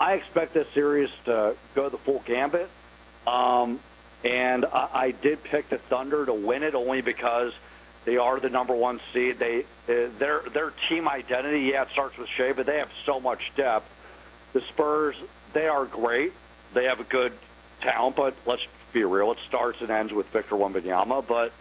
I expect this series to go the full gambit. And I did pick the Thunder to win it only because they are the number one seed. Their team identity, yeah, it starts with Shea, but they have so much depth. The Spurs, they are great. They have a good talent, but let's be real. It starts and ends with Victor Wembanyama. But,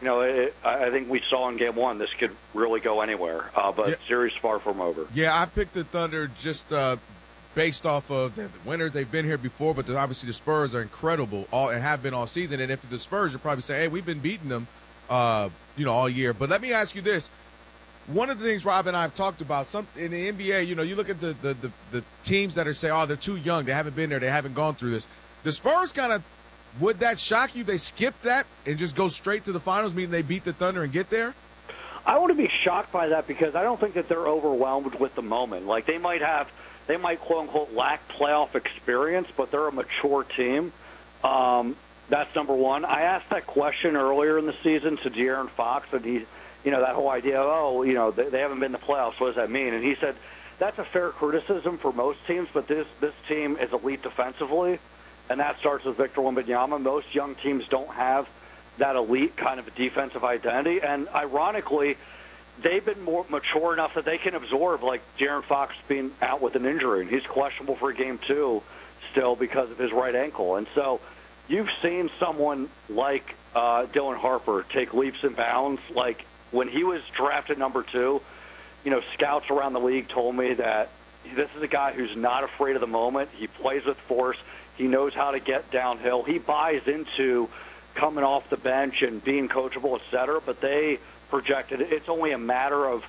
I think we saw in Game 1 this could really go anywhere. But series far from over. Yeah, I picked the Thunder just based off of the winners. They've been here before, but obviously the Spurs are incredible and have been all season. And if the Spurs, you'll probably say, hey, we've been beating them, all year. But let me ask you this. One of the things Rob and I have talked about, in the NBA, you look at the teams that are saying, oh, they're too young, they haven't been there, they haven't gone through this. The Spurs kind of, would that shock you? They skip that and just go straight to the finals, meaning they beat the Thunder and get there? I wouldn't be shocked by that because I don't think that they're overwhelmed with the moment. Like they might quote unquote lack playoff experience, but they're a mature team. That's number one. I asked that question earlier in the season to De'Aaron Fox, and he, that whole idea of, they haven't been in the playoffs. What does that mean? And he said that's a fair criticism for most teams, but this team is elite defensively, and that starts with Victor Wembanyama. Most young teams don't have that elite kind of defensive identity, and ironically, they've been more mature enough that they can absorb, like De'Aaron Fox being out with an injury, and he's questionable for Game 2 still because of his right ankle. And so you've seen someone like Dylan Harper take leaps and bounds. Like when he was drafted number 2, scouts around the league told me that this is a guy who's not afraid of the moment. He plays with force. He knows how to get downhill. He buys into coming off the bench and being coachable, et cetera, but they projected it's only a matter of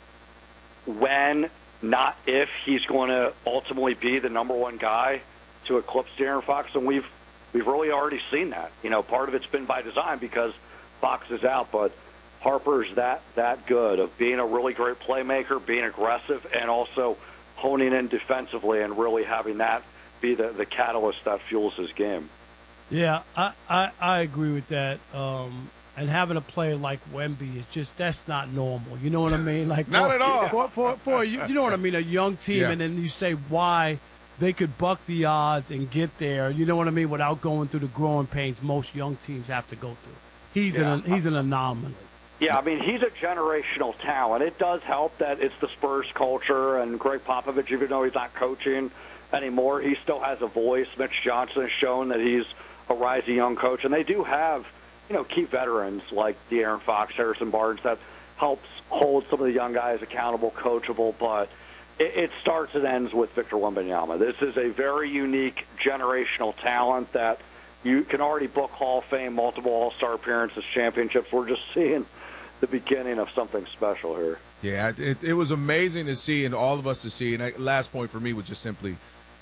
when, not if, he's going to ultimately be the number one guy to eclipse De'Aaron Fox, and we've really already seen that. Part of it's been by design because Fox is out, but Harper's that good of being a really great playmaker, being aggressive, and also honing in defensively and really having that be the catalyst that fuels his game. Yeah, I agree with that. And having a player like Wemby is that's not normal. You know what I mean? Like not at all. For you know what I mean? A young team, and then you say why they could buck the odds and get there. You know what I mean? Without going through the growing pains most young teams have to go through. He's an anomaly. Yeah, I mean, he's a generational talent. It does help that it's the Spurs culture, and Greg Popovich, even though he's not coaching anymore, he still has a voice. Mitch Johnson has shown that he's a rising young coach, and they do have key veterans like De'Aaron Fox, Harrison Barnes, that helps hold some of the young guys accountable, coachable, but it starts and ends with Victor Wembanyama. This is a very unique generational talent that you can already book Hall of Fame, multiple All-Star appearances, championships. We're just seeing the beginning of something special here. Yeah, it was amazing to see, and all of us to see, and last point for me was just simply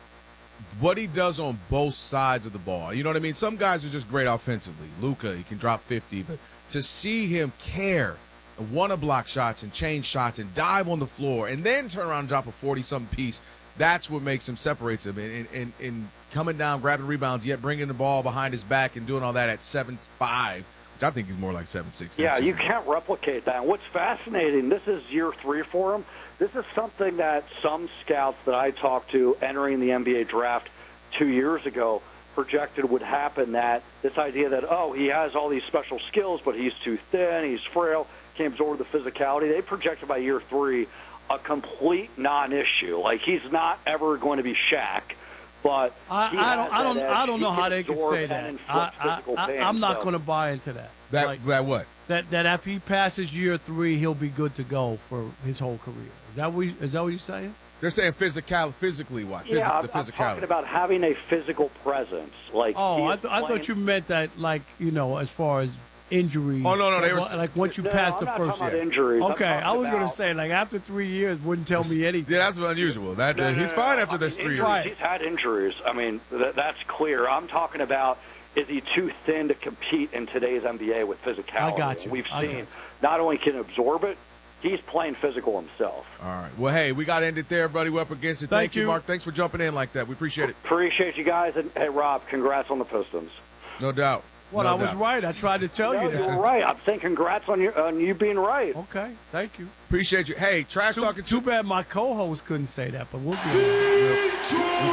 what he does on both sides of the ball. You know what I mean? Some guys are just great offensively. Luka, he can drop 50, but to see him care and want to block shots and change shots and dive on the floor and then turn around and drop a 40-something piece, that's what makes him, separates him. And coming down, grabbing rebounds, yet bringing the ball behind his back and doing all that at 7'5", which I think he's more like 7'6". Yeah, you can't replicate that. And what's fascinating, this is year 3 for him. This is something that some scouts that I talked to entering the NBA draft 2 years ago projected would happen, that this idea that, he has all these special skills, but he's too thin, he's frail, can't absorb the physicality. They projected by year 3 a complete non-issue. Like, he's not ever going to be Shaq, but I don't know how they could say that. I'm not going to buy into that. That what? That if he passes year 3, he'll be good to go for his whole career. Is that what you're saying? They're saying physically what? Yeah, I'm talking about having a physical presence. Like, I thought you meant that, as far as injuries. Oh, no, they were like once you pass the first year. Injuries. Okay, I was going to say, after 3 years, wouldn't tell me anything. Yeah, that's unusual. He's fine after this 3 years. Right. He's had injuries. I mean, that's clear. I'm talking about, is he too thin to compete in today's NBA with physicality? I got you. We've seen not only can absorb it, he's playing physical himself. All right. Well, hey, we got to end it there, buddy. We're up against it. Thank you, Mark. Thanks for jumping in like that. We appreciate it. Appreciate you guys. And, hey, Rob, congrats on the Pistons. No doubt. Well, I was right. I tried to tell you that. You're right. I'm saying congrats on you being right. Okay. Thank you. Appreciate you. Hey, trash talking. Too bad my co-host couldn't say that, but we'll do it.